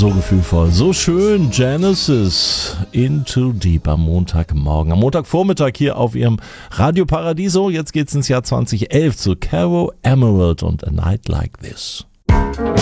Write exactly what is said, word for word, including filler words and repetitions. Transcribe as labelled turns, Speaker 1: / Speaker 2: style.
Speaker 1: So gefühlvoll, so schön. Genesis, Into Deep am Montagmorgen, am Montagvormittag hier auf ihrem Radio Paradiso. Jetzt geht's ins Jahr zwanzig elf zu Caro Emerald und A Night Like This.